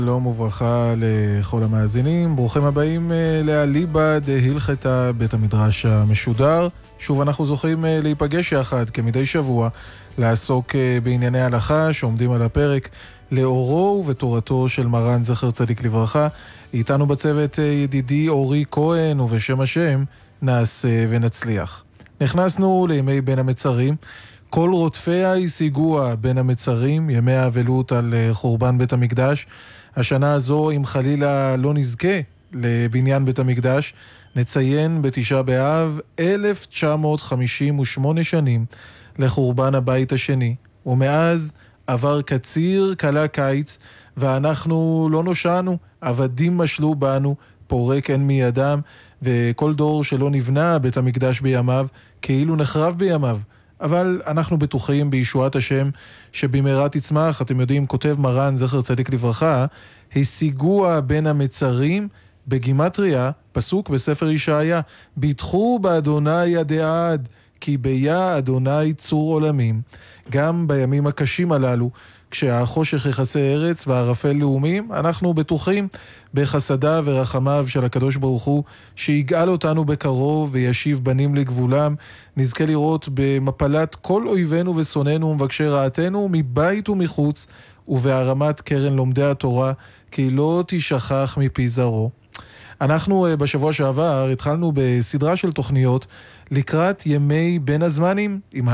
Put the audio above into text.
שלום וברכה לכל המאזינים, ברוכים הבאים לאליבא דהלכתא בית המדרש המשודר. שוב אנחנו זוכים להיפגש יחד כמדי שבוע לעסוק בענייני הלכה שעומדים על הפרק לאורו ובתורתו של מרן זכר צדיק לברכה. איתנו בצוות ידידי אורי כהן, ובשם השם נעשה ונצליח. נכנסנו לימי בין המצרים, כל רודפיה השיגוה בין המצרים, ימי האבלות על חורבן בית המקדש. השנה הזו, אם חלילה לא נזכה לבניין בית המקדש, נציין בתשעה באב 1958 שנים לחורבן הבית השני. ומאז עבר קציר, קלה קיץ, ואנחנו לא נושענו, עבדים משלו בנו, פורק אין מידם, וכל דור שלא נבנה בית המקדש בימיו, כאילו נחרב בימיו. אבל אנחנו בטוחים בישועת השם שבמהרה תצמח. אתם יודעים, כותב מרן זכר צדיק לברכה, השיגוה בין המצרים בגימטריה, פסוק בספר ישעיה, ביטחו באדוני ידעד, כי ביה אדוני צור עולמים. גם בימים הקשים הללו, כשהחושך יחסי ארץ והערפל לאומים, אנחנו בטוחים בחסדיו ורחמיו של הקדוש ברוך הוא, שיגאל אותנו בקרוב וישיב בנים לגבולם. נזכה לראות במפלת כל אויבינו ושונאינו ומבקשי רעתנו מבית ומחוץ, ובהרמת קרן לומדי התורה, כי לא תשכח מפי זרעו. אנחנו בשבוע שעבר התחלנו בסדרה של תוכניות לקראת ימי בין הזמנים, עם